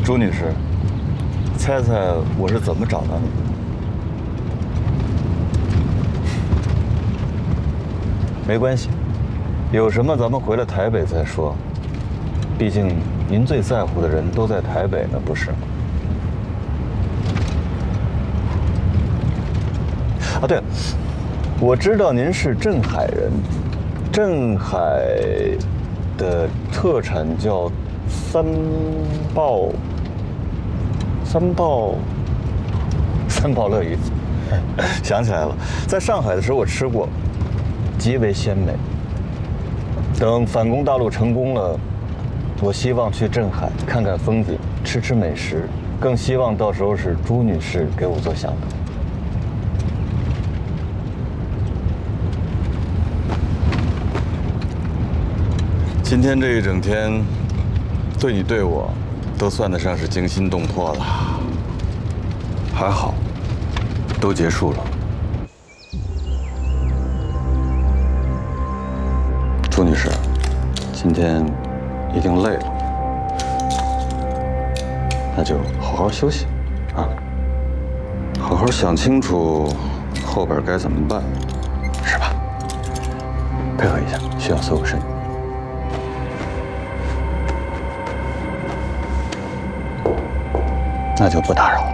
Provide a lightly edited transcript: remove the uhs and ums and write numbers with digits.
朱女士，猜猜我是怎么找到你的？没关系，有什么咱们回来台北再说。毕竟您最在乎的人都在台北呢，不是吗？啊，对了，我知道您是镇海人，镇海的特产叫三宝乐鱼。想起来了，在上海的时候我吃过，极为鲜美。等反攻大陆成功了，我希望去镇海看看风景，吃吃美食，更希望到时候是朱女士给我做向导。今天这一整天，对你对我，都算得上是惊心动魄了。还好，都结束了。朱女士，今天一定累了，那就好好休息，啊，好好想清楚后边该怎么办，是吧？配合一下，需要所有声音。那就不打扰了。